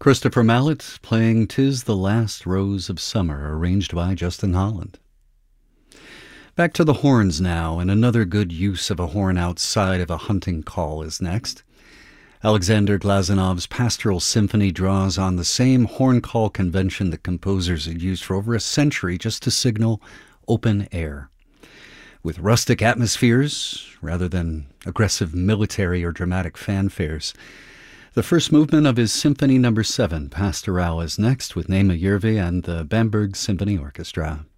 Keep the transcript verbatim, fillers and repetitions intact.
Christopher Mallet playing "'Tis the Last Rose of Summer," arranged by Justin Holland. Back to the horns now, and another good use of a horn outside of a hunting call is next. Alexander Glazanov's Pastoral Symphony draws on the same horn call convention that composers had used for over a century just to signal open air. With rustic atmospheres, rather than aggressive military or dramatic fanfares. The first movement of his Symphony Number seven, Pastoral, is next with Nema Järvi and the Bamberg Symphony Orchestra.